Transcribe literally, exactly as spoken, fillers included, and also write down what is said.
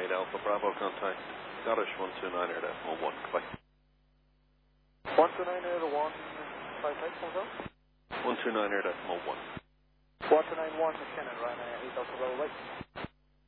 eight Alpha Bravo, contact Scottish one two nine Air Decimal one. Bye. one two nine Air one, five eight, hold on. one two nine Air Decimal one. one two nine one, McKinnon, Ryanair eight Alpha Bravo, bye.